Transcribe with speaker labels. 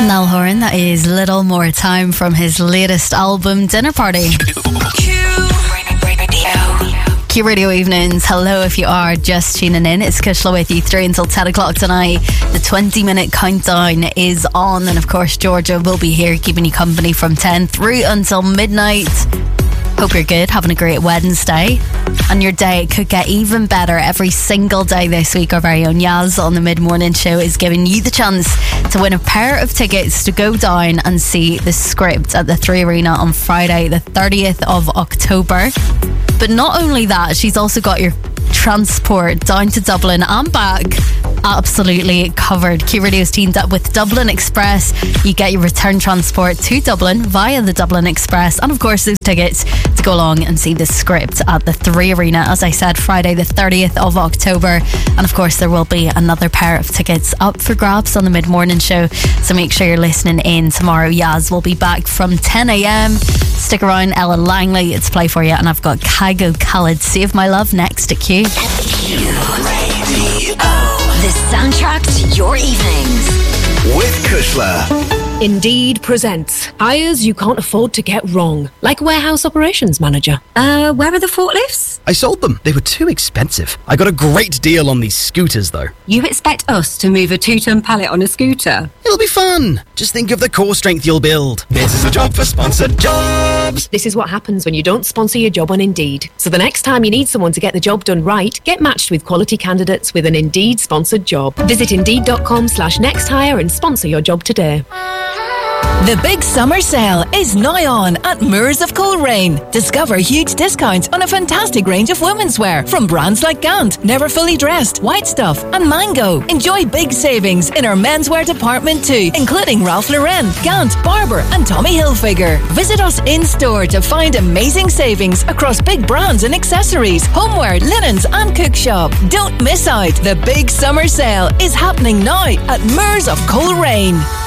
Speaker 1: Niall Horan, that is Little More Time from his latest album, Dinner Party. Q Radio Evenings. Hello if you are just tuning in. It's Kushla with you 3 until 10 o'clock tonight. The 20-minute countdown is on, and of course Georgia will be here keeping you company from 10 through until midnight. Hope you're good, having a great Wednesday. And your day could get even better every single day this week. Our very own Yaz on the Mid-Morning Show is giving you the chance to win a pair of tickets to go down and see The Script at the 3 Arena on Friday, the 30th of October. But not only that, she's also got your transport down to Dublin and back absolutely covered. Q Radio's teamed up with Dublin Express. You get your return transport to Dublin via the Dublin Express, and of course those tickets to go along and see The Script at the 3 Arena, as I said, Friday the 30th of October. And of course there will be another pair of tickets up for grabs on the Mid-Morning Show, so make sure you're listening in tomorrow. Yaz will be back from 10 a.m. Stick around, Ellen Langley, it's play for you, and I've got Kygo Khaled, Save My Love, next at Q.
Speaker 2: The soundtrack to your evenings.
Speaker 3: With Kushla.
Speaker 4: Indeed presents hires you can't afford to get wrong, like warehouse operations manager.
Speaker 2: Where are the forklifts?
Speaker 5: I sold them. They were too expensive. I got a great deal on these scooters, though.
Speaker 2: You expect us to move a 2-ton pallet on a scooter?
Speaker 5: It'll be fun. Just think of the core strength you'll build.
Speaker 3: This is a job for Sponsored Jobs.
Speaker 4: This is what happens when you don't sponsor your job on Indeed. So the next time you need someone to get the job done right, get matched with quality candidates with an Indeed sponsored job. Visit Indeed.com/nexthire and sponsor your job today.
Speaker 6: The big summer sale is now on at Moors of Coleraine. Discover huge discounts on a fantastic range of women's wear from brands like Gant, Never Fully Dressed, White Stuff and Mango. Enjoy big savings in our menswear department too, including Ralph Lauren, Gant, Barber and Tommy Hilfiger. Visit us in store to find amazing savings across big brands and accessories, homeware, linens and cook shop. Don't miss out. The big summer sale is happening now at Moors of Coleraine.